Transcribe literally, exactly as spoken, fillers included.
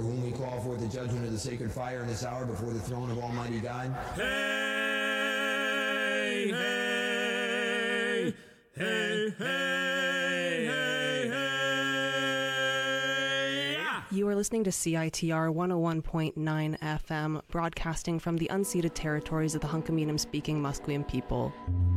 before whom we call forth the judgment of the sacred fire in this hour before the throne of Almighty God. Hey, hey, hey, hey, hey, hey. Yeah. You are listening to C I T R one oh one point nine F M, broadcasting from the unceded territories of the Hunkaminam-speaking Musqueam people.